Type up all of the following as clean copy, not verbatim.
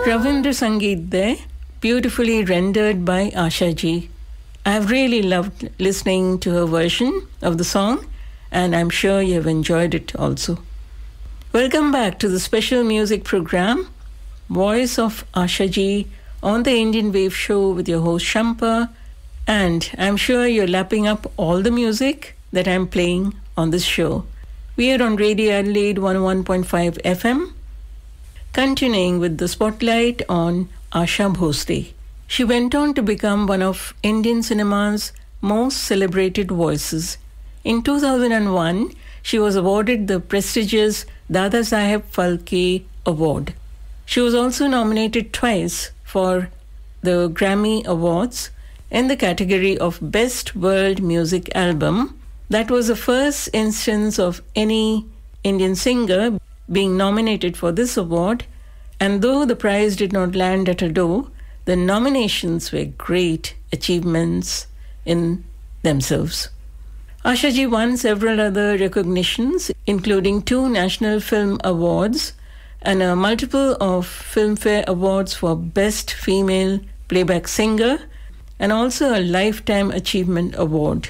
Ravindra Sangeet there, beautifully rendered by Asha ji. I've really loved listening to her version of the song, and I'm sure you have enjoyed it also. Welcome back to the special music program, Voice of Asha ji, on the Indian Wave Show with your host Shampa, and I'm sure you're lapping up all the music that I'm playing on this show. We are on Radio Adelaide 101.5 FM, continuing with the spotlight on Asha Bhosle. She went on to become one of Indian cinema's most celebrated voices. In 2001, she was awarded the prestigious Dada Saheb Phalke Award. She was also nominated twice for the Grammy Awards in the category of Best World Music Album. That was the first instance of any Indian singer being nominated for this award, and though the prize did not land at her door, the nominations were great achievements in themselves. Asha ji won several other recognitions, including 2 National Film Awards and a multiple of Filmfare Awards for Best Female Playback Singer, and also a Lifetime Achievement Award.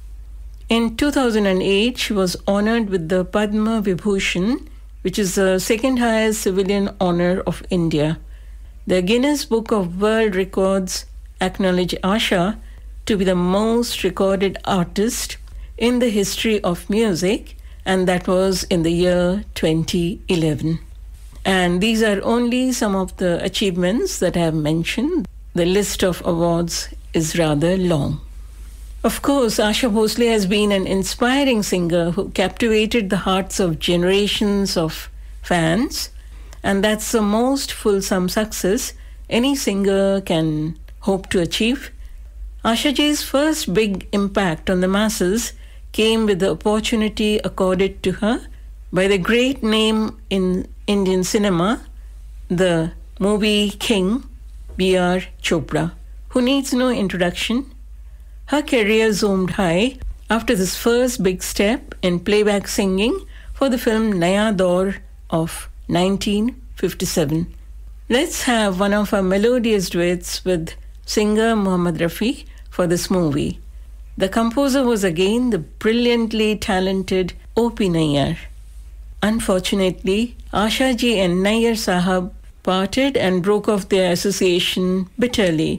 In 2008, she was honored with the Padma Vibhushan, which is the second highest civilian honor of India. The Guinness Book of World Records acknowledged Asha to be the most recorded artist in the history of music, and that was in the year 2011. And these are only some of the achievements that I have mentioned. The list of awards is rather long. Of course, Asha Bhosle has been an inspiring singer who captivated the hearts of generations of fans, and that's the most fulsome success any singer can hope to achieve. Asha ji's first big impact on the masses came with the opportunity accorded to her by the great name in Indian cinema, the movie king, B.R. Chopra, who needs no introduction. Her career zoomed high after this first big step in playback singing for the film Naya Daur of 1957. Let's have one of her melodious duets with singer Mohammad Rafi for this movie. The composer was again the brilliantly talented O.P. Nayyar. Unfortunately, Asha ji and Nayyar Sahab parted and broke off their association bitterly